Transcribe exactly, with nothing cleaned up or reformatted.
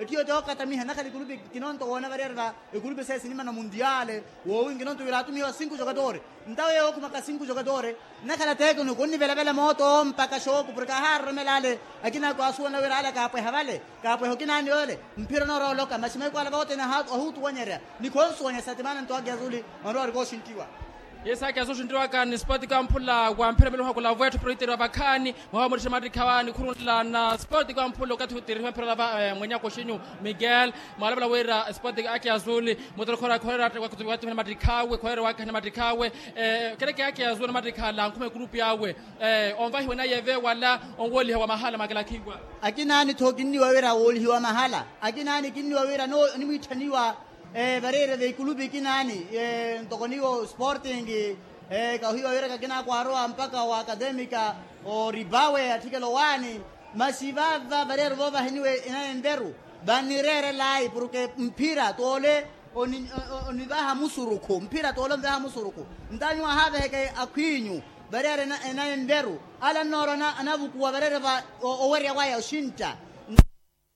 etiyo to kata miha nakali kulubi kinonto wona barera e kulubi sai sinima na mondiale wo wingi nonto ila tumi wa cinque giocatori ndawe yo kuma ka cinque giocatori nakala teko no konni vela vela moto mpaka shoku porque harro melale akina ko asu na wera ala ka pa havale ka pa hokina ni ole mpira no rolo ka mashime ko ala bote na hatu hutu wanyera ni konso nya satimana nto agazuli onro ri go shintiwa yesa ke azoshintiwa kan sport kampula kwa mpira melo hakula voeto proitero bakani wa mo shimari khawani khurunla na sport kampula ka thuti ri mpira la mwenya ko shinyu Miguel malabla wera sport aki azuli motoro khora khora kwa kutu watu na madikawe khora wa kana madikawe eh kele ke aki azuli madikala nkume group yawe eh onva hiwena yeve wala onwoli wa mahala magala kigwa akina ni togini wa wera woli wa mahala akina ni kinni wa wera no ni mitaniwa eh barere de kulubi kinani eh ntokoniwo sporting eh kahiwa wera kakina kwa roa mpaka wa academica o ribawe atikelo wani masivava barere vova heniwe inaenderu banirere lai porque mpira tole oni onibaha musuruko mpira tole mbaha musuruko ndanywa habe heke akwinyu barere na inaenderu ala noro na anabuku barere va o weri wa ya shinta